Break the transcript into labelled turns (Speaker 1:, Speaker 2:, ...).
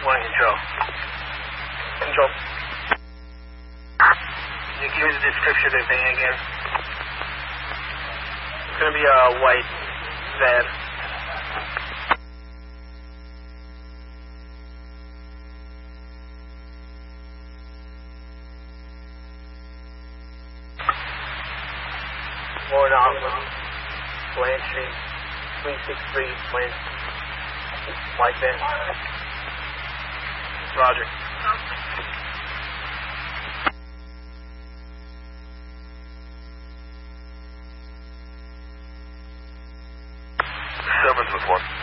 Speaker 1: One control. Control. Can you give me the description of the van again? It's going to be a white van. Warren Austin, Bland Street, 363, Bland, white van. Roger.
Speaker 2: Seventh with one.